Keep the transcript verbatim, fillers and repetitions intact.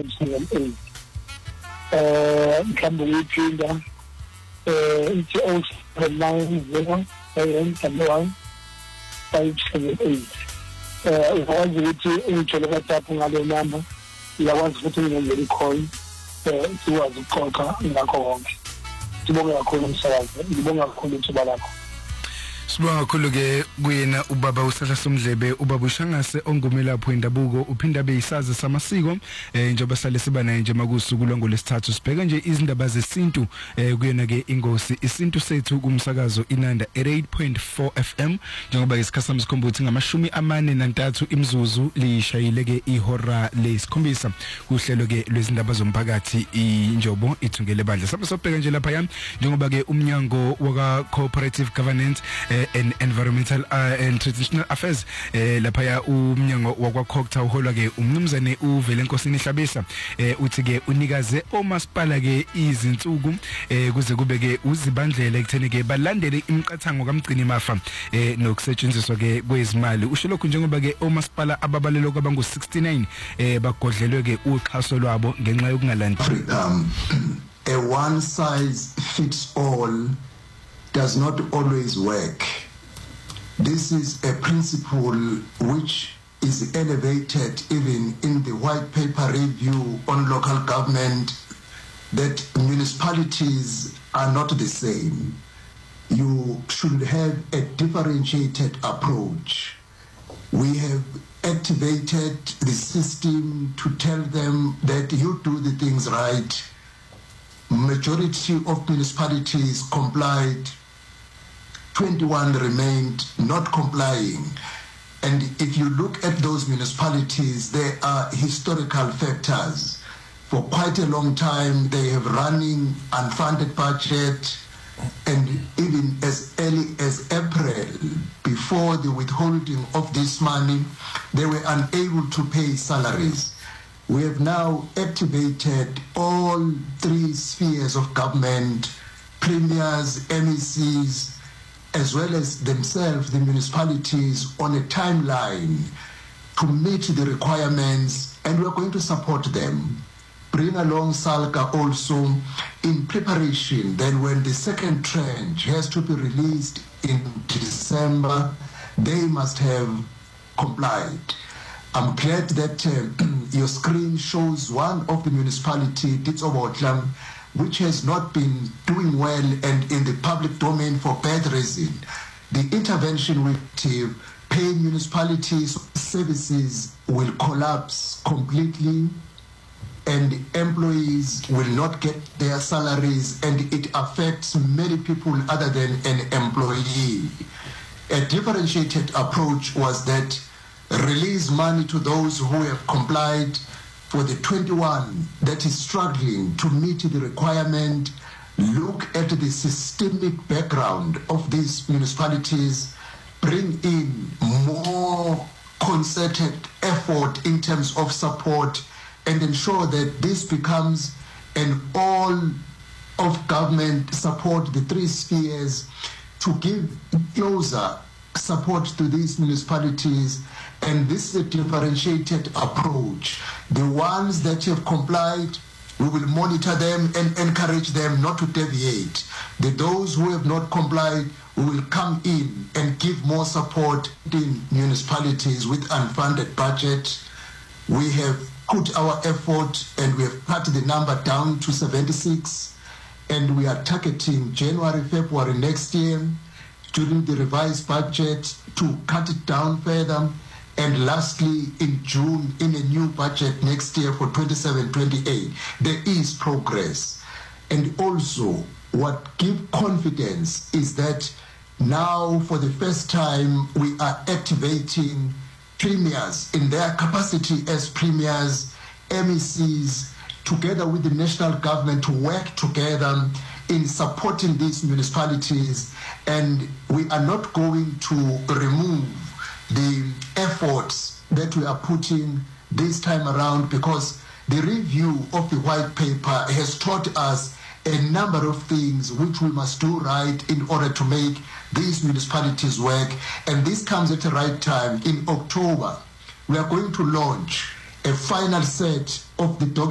five seven eight. Uh, mhlawumbe uyiphinda uh, ithi oh seven nine zero seven one five seven eight. Uh, ukwazi ukuthi ungithole WhatsApp ngale number, uyakwazi ukuthi ungenzele i-call uh, sikwazi ukuxoxa ngakho konke. Sibonga kakhulu umsakazi, ngibonga kakhulu ithuba lakho. Sibonga kakhulu ke kuyena ubaba uSahla Somdlebe, ubaba uShangase ongumelapho indabuko, uphinda abe yisazi samasiko eh njengoba sale siba naye nje makusuku lwangolesithathu. Sibheka nje izindaba zesintu eh kuyena ke ingosi isintu sethu kumsakazo Inanda eight point four F M njengoba isikhathi samsikhombuthe ngamashumi amane nantathu imzuzu lishayile ke ihora lesikhombisa kuhlelo ke lwezindaba zomphakathi injobo ithungele bandla. Sabe sobheka nje lapha yami njengoba ke umnyango waka cooperative governance and environmental uh, and traditional affairs eh lapha ya umnyango wakwa Khokta uholwa ke umnumzane uvele enkosini Hlabisa eh uthi ke unikaze omasipala ke izinsuku eh kuze kube ke uzibandlela ekutheni ke balandele imiqathango kaMgcini mafa eh nokusetshenziswa ke kwezimali. Usho lokhu njengoba ke omasipala ababalelo kwabangu sixty-nine eh bagodlelwe ke uxhaso lwabo ngenxa yokungalandi. Um, a one size fits all does not always work. This is a principle which is elevated even in the white paper review on local government, that municipalities are not the same. You should have a differentiated approach. We have activated the system to tell them that you do the things right. Majority of municipalities complied. twenty-one remained not complying. And if you look at those municipalities, there are historical factors. For quite a long time, they have running unfunded budget, and even as early as April, before the withholding of this money, they were unable to pay salaries. We have now activated all three spheres of government, premiers, M E Cs, as well as themselves, the municipalities, on a timeline to meet the requirements, and we're going to support them. Bring along SALGA also in preparation. Then when the second tranche has to be released in December, they must have complied. I'm glad that uh, your screen shows one of the municipality, Ditsobotlam, which has not been doing well and in the public domain for bad reason. The intervention with paying municipalities services will collapse completely, and employees will not get their salaries, and it affects many people other than an employee. A differentiated approach was that release money to those who have complied. For the twenty-one that is struggling to meet the requirement, look at the systemic background of these municipalities, bring in more concerted effort in terms of support, and ensure that this becomes an all of government support, the three spheres, to give closer support to these municipalities. And this is a differentiated approach. The ones that have complied, we will monitor them and encourage them not to deviate. The those who have not complied, we will come in and give more support in municipalities with unfunded budget. We have put our effort and we have cut the number down to seventy-six, and we are targeting January, February next year during the revised budget to cut it down further. And lastly, in June, in a new budget next year for twenty-seven twenty-eight, there is progress. And also, what gives confidence is that now, for the first time, we are activating premiers in their capacity as premiers, M E Cs, together with the national government to work together in supporting these municipalities. And we are not going to remove the efforts that we are putting this time around, because the review of the white paper has taught us a number of things which we must do right in order to make these municipalities work. And this comes at the right time. In October, we are going to launch a final set of the documents